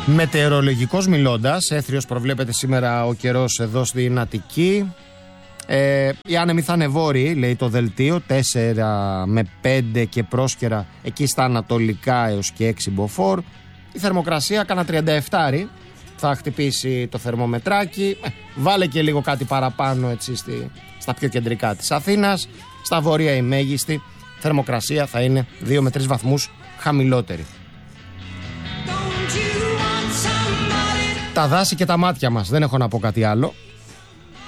Μετεωρολογικός μιλώντας, έθριος προβλέπεται σήμερα ο καιρός εδώ στην Αττική. Οι άνεμοι θα είναι βόρειοι, λέει το δελτίο, 4 με 5 και πρόσκαιρα εκεί στα ανατολικά έως και 6 μποφόρ. Η θερμοκρασία κάνα 37 θα χτυπήσει το θερμομετράκι. Βάλε και λίγο κάτι παραπάνω έτσι στα πιο κεντρικά της Αθήνας. Στα βορεία η μέγιστη θερμοκρασία θα είναι 2 με 3 βαθμούς χαμηλότερη. Τα δάση και τα μάτια μας, δεν έχω να πω κάτι άλλο.